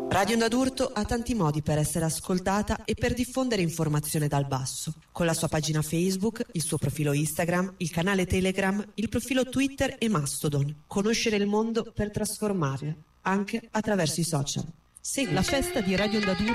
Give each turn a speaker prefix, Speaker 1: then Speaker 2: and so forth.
Speaker 1: Radio Onda d'Urto ha tanti modi per essere ascoltata e per diffondere informazione dal basso. Con la sua pagina Facebook, il suo profilo Instagram, il canale Telegram, il profilo Twitter e Mastodon. Conoscere il mondo per trasformarlo, anche attraverso i social. Segui
Speaker 2: la festa di Radio Onda d'Urto